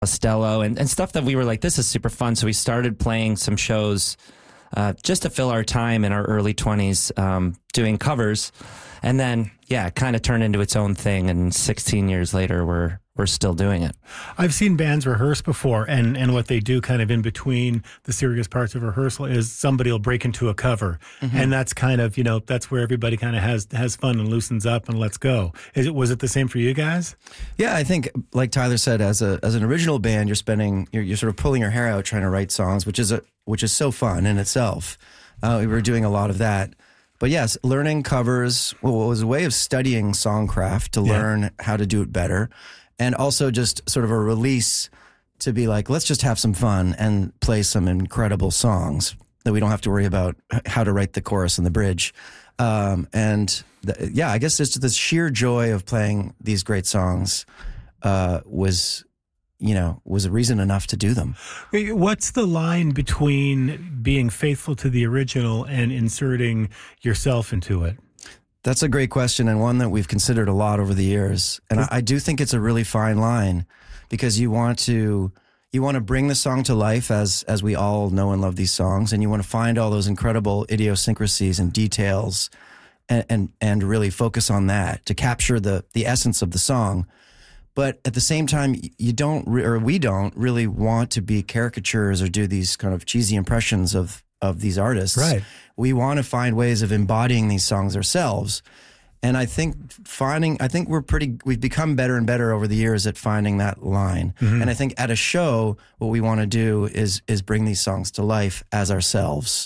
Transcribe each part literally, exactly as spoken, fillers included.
Costello and, and stuff that we were like, this is super fun. So we started playing some shows uh, just to fill our time in our early twenties, um, doing covers. And then, yeah, it kind of turned into its own thing. And sixteen years later, we're we're still doing it. I've seen bands rehearse before, and, and what they do kind of in between the serious parts of rehearsal is somebody will break into a cover. Mm-hmm. And that's kind of, you know, that's where everybody kind of has has fun and loosens up and let's go. Is it, was it the same for you guys? Yeah, I think, like Tyler said, as a as an original band, you're spending, you're, you're sort of pulling your hair out trying to write songs, which is a which is so fun in itself. Uh, we were doing a lot of that. But yes, learning covers well, was a way of studying songcraft to yeah. learn how to do it better. And also just sort of a release to be like, let's just have some fun and play some incredible songs that we don't have to worry about how to write the chorus and the bridge. Um, and the, yeah, I guess it's the sheer joy of playing these great songs uh, was, you know, was a reason enough to do them. What's the line between being faithful to the original and inserting yourself into it? That's a great question, and one that we've considered a lot over the years. And I, I do think it's a really fine line, because you want to you want to bring the song to life as as we all know and love these songs, and you want to find all those incredible idiosyncrasies and details, and and, and really focus on that to capture the the essence of the song. But at the same time, you don't, or we don't really want to be caricatures or do these kind of cheesy impressions of of these artists. Right. We want to find ways of embodying these songs ourselves. And I think finding, I think we're pretty, we've become better and better over the years at finding that line. Mm-hmm. And I think at a show, what we want to do is, is bring these songs to life as ourselves.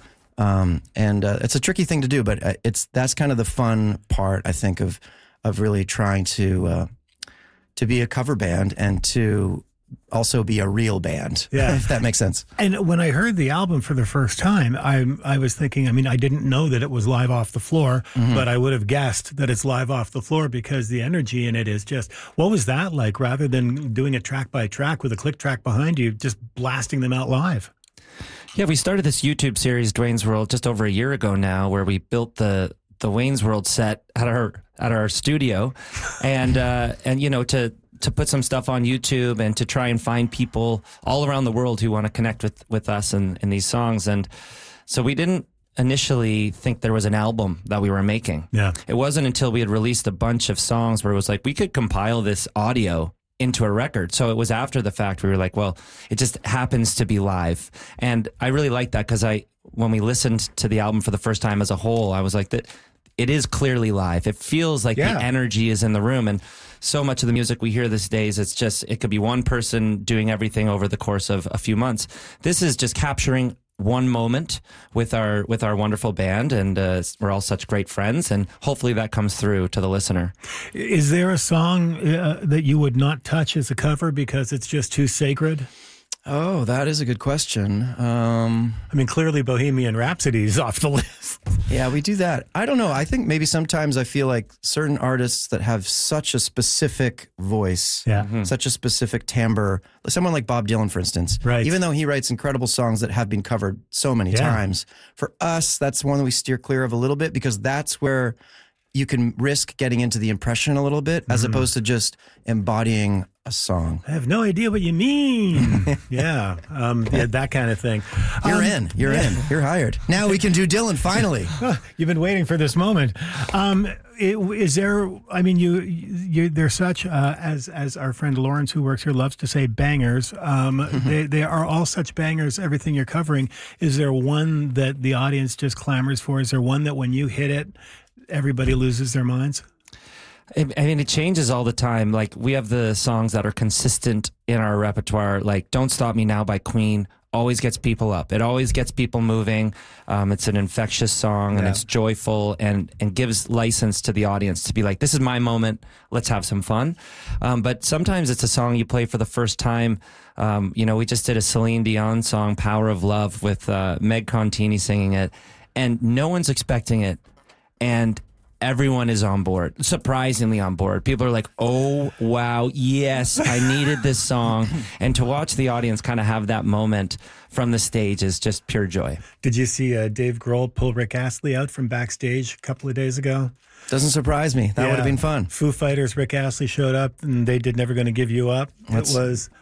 Um, and uh, it's a tricky thing to do, but it's, that's kind of the fun part, I think, of, of really trying to, uh, to be a cover band and to also be a real band, yeah. if that makes sense. And when I heard the album for the first time, I I was thinking, I mean, I didn't know that it was live off the floor, mm-hmm. but I would have guessed that it's live off the floor because the energy in it is just, what was that like, rather than doing it track by track with a click track behind you, just blasting them out live? Yeah, we started this YouTube series, Dwayne's World, just over a year ago now, where we built the the Wayne's World set at our at our studio, and uh, and you know to. to put some stuff on YouTube and to try and find people all around the world who want to connect with, with us in, in these songs. And so we didn't initially think there was an album that we were making. Yeah. It wasn't until we had released a bunch of songs where it was like, we could compile this audio into a record. So it was after the fact we were like, well, it just happens to be live. And I really like that, because I, when we listened to the album for the first time as a whole, I was like, that it is clearly live. It feels like yeah. the energy is in the room. And so much of the music we hear these days, it's just, it could be one person doing everything over the course of a few months. This is just capturing one moment with our with our wonderful band, and uh, we're all such great friends, and hopefully that comes through to the listener. Is there a song uh, that you would not touch as a cover because it's just too sacred? Oh, that is a good question. Um, I mean, clearly Bohemian Rhapsody is off the list. Yeah, we do that. I don't know. I think maybe sometimes I feel like certain artists that have such a specific voice, yeah. mm-hmm. such a specific timbre, someone like Bob Dylan, for instance, right. even though he writes incredible songs that have been covered so many yeah. times, for us, that's one that we steer clear of a little bit, because that's where you can risk getting into the impression a little bit, as mm-hmm. opposed to just embodying a song. I have no idea what you mean. yeah, um, yeah, that kind of thing. You're um, in. You're yeah. in. You're hired. Now we can do Dylan, finally. You've been waiting for this moment. Um, it, is there, I mean, you, you they're such, uh, as as our friend Lawrence, who works here, loves to say, bangers. Um, mm-hmm. they, they are all such bangers, everything you're covering. Is there one that the audience just clamors for? Is there one that when you hit it, everybody loses their minds? I mean, it changes all the time. Like, we have the songs that are consistent in our repertoire, like Don't Stop Me Now by Queen. Always gets people up. It always gets people moving. Um, it's an infectious song, and yeah. it's joyful, and, and gives license to the audience to be like, this is my moment. Let's have some fun. Um, but sometimes it's a song you play for the first time. Um, you know, we just did a Celine Dion song, Power of Love, with uh, Meg Contini singing it, and no one's expecting it. And everyone is on board, surprisingly on board. People are like, oh, wow, yes, I needed this song. And to watch the audience kind of have that moment from the stage is just pure joy. Did you see uh, Dave Grohl pull Rick Astley out from backstage a couple of days ago? Doesn't surprise me. That yeah. would have been fun. Foo Fighters, Rick Astley showed up, and they did Never Gonna Give You Up. That's, it was